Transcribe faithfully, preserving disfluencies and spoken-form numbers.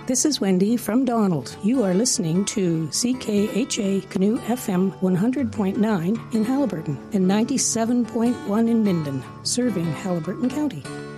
This is Wendy from Donald. You are listening to C K H A Canoe F M one hundred point nine in Haliburton and ninety-seven point one in Minden, serving Haliburton County.